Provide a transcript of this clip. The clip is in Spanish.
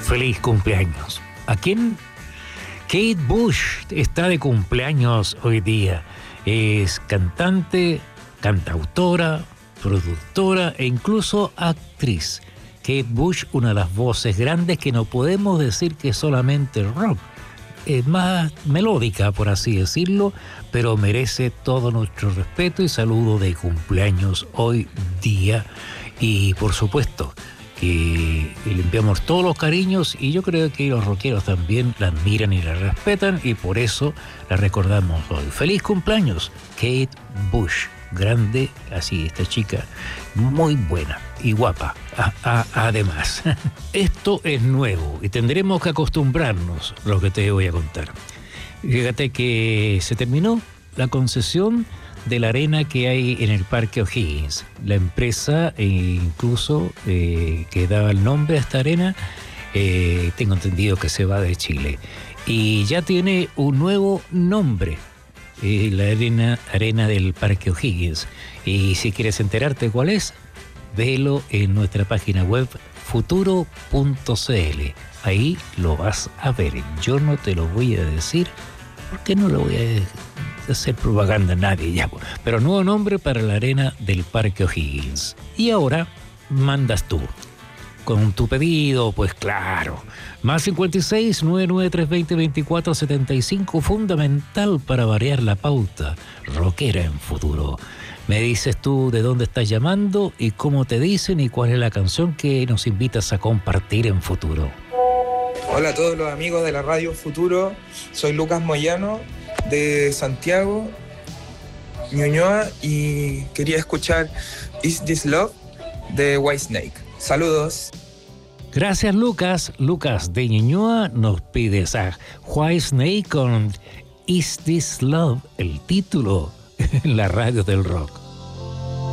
Feliz cumpleaños. ¿A quién? Kate Bush está de cumpleaños hoy día. Es cantante, cantautora, productora e incluso actriz. Kate Bush, una de las voces grandes que no podemos decir que es solamente rock. Es más melódica, por así decirlo, pero merece todo nuestro respeto y saludo de cumpleaños hoy día. Y por supuesto que le enviamos todos los cariños, y yo creo que los rockeros también la admiran y la respetan, y por eso la recordamos hoy. Feliz cumpleaños, Kate Bush. Grande, así, esta chica muy buena y guapa, además. Esto es nuevo y tendremos que acostumbrarnos a lo que te voy a contar. Fíjate que se terminó la concesión de la arena que hay en el Parque O'Higgins. La empresa incluso que daba el nombre a esta arena, tengo entendido que se va de Chile. Y ya tiene un nuevo nombre, la arena del Parque O'Higgins. Y si quieres enterarte cuál es, velo en nuestra página web futuro.cl. Ahí lo vas a ver. Yo no te lo voy a decir porque no lo voy a hacer propaganda a nadie ya. Pero nuevo nombre para la arena del Parque O'Higgins. Y ahora mandas tú con tu pedido, pues claro. Más 56 99320 2475, fundamental para variar la pauta rockera en Futuro. Me dices tú de dónde estás llamando y cómo te dicen y cuál es la canción que nos invitas a compartir en Futuro. Hola a todos los amigos de la Radio Futuro, soy Lucas Moyano de Santiago, Ñuñoa, y quería escuchar Is This Love de Whitesnake. Saludos. Gracias, Lucas. Lucas de Ñuñoa nos pides a Whitesnake con Is This Love, el título en la radio del rock.